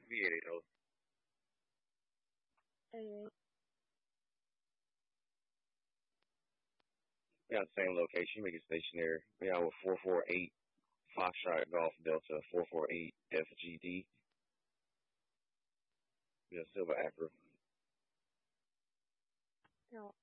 Viejo. Uh, We got the same location. Make it stationary. We got with 448 Foxtrot Golf Delta 448 FGD. We got Silver Acura. no,